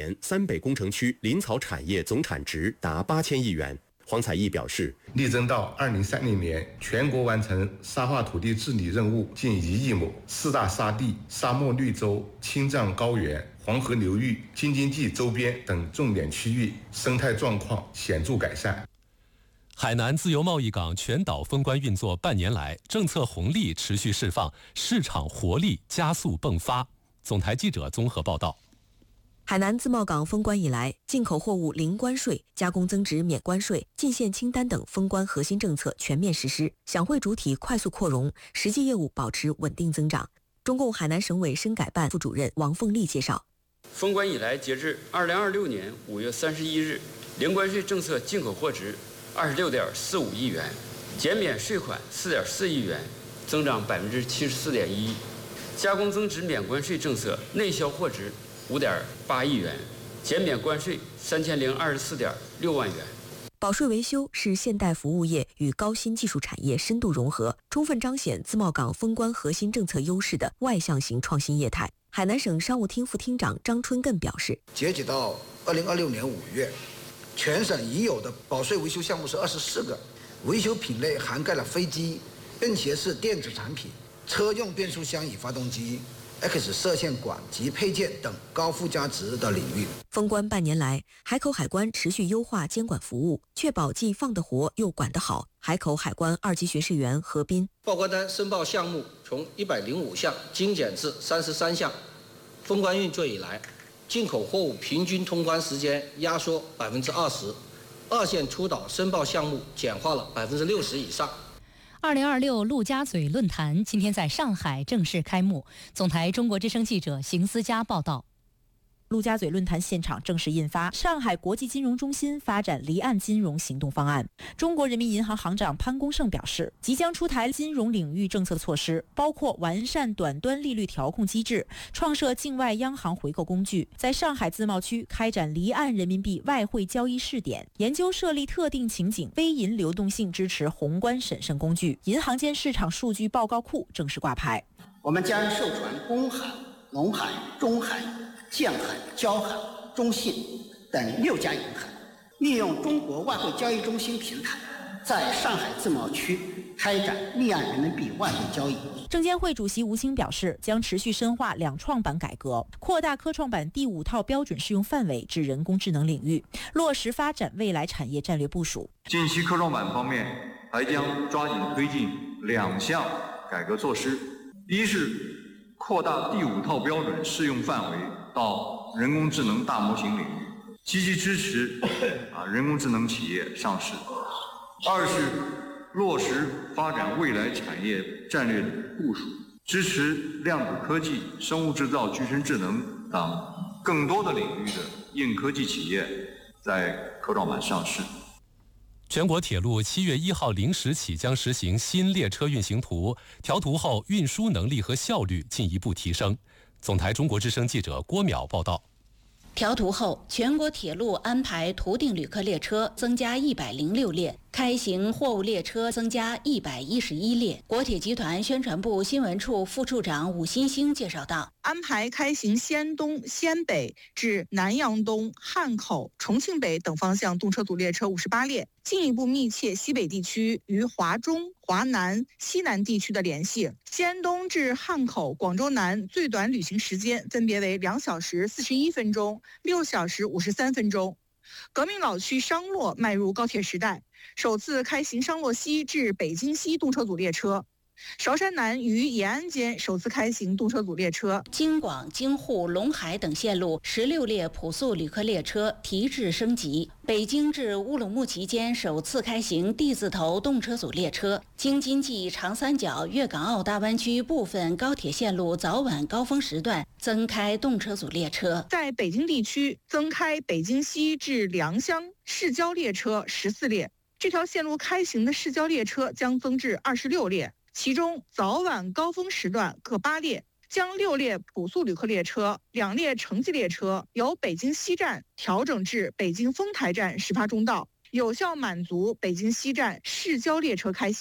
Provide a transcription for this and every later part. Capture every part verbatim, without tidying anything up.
年三北工程区林草产业总产值达八千亿元。黄彩义表示， 力争到二零三零年全国完成沙化土地治理任务近一亿亩，四大沙地、沙漠绿洲、青藏高原、黄河流域、京津冀周边等重点区域生态状况显著改善。 海南自由贸易港全岛封关运作半年来，政策红利持续释放，市场活力加速迸发。总台记者综合报道。 海南自贸港封关以来，进口货物零关税、加工增值免关税、进线清单等封关核心政策全面实施，享会主体快速扩容，实际业务保持稳定增长。中共海南省委深改办副主任王凤丽介绍， 封关以来，截至二零二六年五月三十一日，零关税政策进口货值二十六点四五亿元，减免税款四点四亿元，增长百分之七十四点一；加工增值免关税政策内销货值五点八亿元，减免关税三千零二十四点六万元。 保税维修是现代服务业与高新技术产业深度融合，充分彰显自贸港封关核心政策优势的外向型创新业态。海南省商务厅副厅长张春艮表示， 截止到二零二六年五月，全省已有的保税维修项目是二十四个，维修品类涵盖了飞机、便携式电子产品、车用变速箱与发动机、X 射线管及配件等高附加值的领域。 封关半年来，海口海关持续优化监管服务，确保既放得活又管得好。海口海关二级学士员何斌， 报关单申报项目从一百零五项精简至三十三项。封关运作以来，进口货物平均通关时间压缩百分之二十，二线出岛申报项目简化了百分之六十以上。 二零二六陆家嘴论坛今天在上海正式开幕。总台中国之声记者邢思佳报道。 陆家嘴论坛现场正式印发上海国际金融中心发展离岸金融行动方案。中国人民银行行长潘功胜表示，即将出台金融领域政策措施，包括完善短端利率调控机制，创设境外央行回购工具，在上海自贸区开展离岸人民币外汇交易试点，研究设立特定情景非银流动性支持宏观审慎工具。银行间市场数据报告库正式挂牌。 我们将授权公海、农海、中海、建海、交海、中信等六家银行，利用中国外汇交易中心平台，在上海自贸区开展离岸人民币外汇交易。 证监会主席吴清表示，将持续深化两创板改革，扩大科创板第五套标准适用范围至人工智能领域，落实发展未来产业战略部署。 近期科创板方面，还将抓紧推进两项改革措施，一是扩大第五套标准适用范围到人工智能大模型领域，积极支持啊人工智能企业上市；二是落实发展未来产业战略部署，支持量子科技、生物制造、具身智能等更多的领域的硬科技企业在科创板上市。 全国铁路七月一号零时起将实行新列车运行图，调图后运输能力和效率进一步提升。总台中国之声记者郭淼报道。 调图后，全国铁路安排图定旅客列车增加一百零六列，开行货物列车增加一百一十一列。国铁集团宣传部新闻处副处长武新兴介绍道， 安排开行西安东、西安北至南阳东、汉口、重庆北等方向动车组列车五十八列，进一步密切西北地区与华中、华南、西南地区的联系。西安东至汉口、广州南最短旅行时间分别为两小时四十一分钟、六小时五十三分钟。革命老区商洛迈入高铁时代，首次开行商洛西至北京西动车组列车。韶山南与延安间首次开行动车组列车。 京广、京沪、陇海等线路十六列普速旅客列车提质升级。北京至乌鲁木齐间首次开行 D 字头动车组列车。京津冀、长三角、粤港澳大湾区部分高铁线路早晚高峰时段增开动车组列车。 在北京地区增开北京西至良乡市郊列车十四列，这条线路开行的市郊列车将增至二十六列。其中早晚高峰时段各八列，将六列普速旅客列车、两列城际列车由北京西站调整至北京丰台站始发终到，有效满足北京西站市郊列车开行。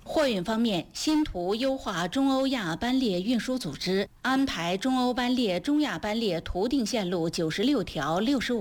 货运方面，新图优化中欧亚班列运输组织，安排中欧班列、中亚班列图定线路九十六条、六十五